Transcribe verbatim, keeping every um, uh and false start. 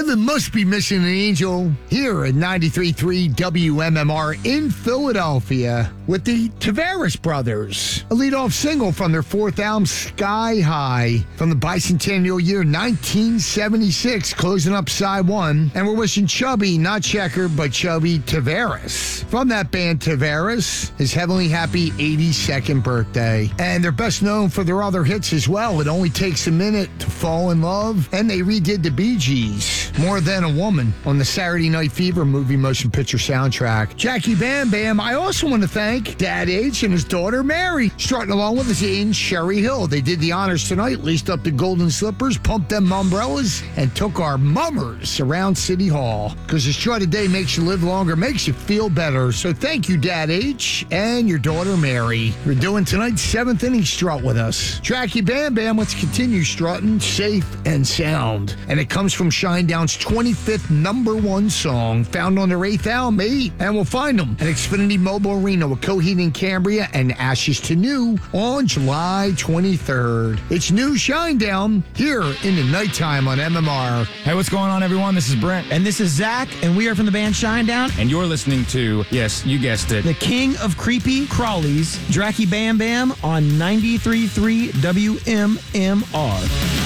Heaven must be missing an angel here at ninety-three point three W M M R in Philadelphia with the Tavares Brothers. A leadoff single from their fourth album, Sky High, from the bicentennial year nineteen seventy-six, closing up side one. And we're wishing Chubby, not Checker, but Chubby Tavares, from that band Tavares, his heavenly happy eighty-second birthday. And they're best known for their other hits as well. It Only Takes a Minute to Fall in Love. And they redid the Bee Gees, More Than a Woman, on the Saturday Night Fever movie motion picture soundtrack. Jackie Bam Bam, I also want to thank Dad H and his daughter Mary, strutting along with us in Cherry Hill. They did the honors tonight, laced up the golden slippers, pumped them umbrellas, and took our mummers around City Hall. Because a strut a day makes you live longer, makes you feel better. So thank you, Dad H and your daughter Mary. We're doing tonight's seventh inning strut with us. Jackie Bam Bam, let's continue strutting safe and sound. And it comes from Shinedown's twenty-fifth number one song, found on their eighth album, eight. And we'll find them at Xfinity Mobile Arena with Coheed and Cambria and Ashes to New on July twenty-third. It's new Shinedown here in the nighttime on M M R. Hey, what's going on, everyone? This is Brent. And this is Zach, and we are from the band Shinedown. And you're listening to, yes, you guessed it, the king of creepy crawlies, Dracky Bam Bam on ninety-three point three W M M R.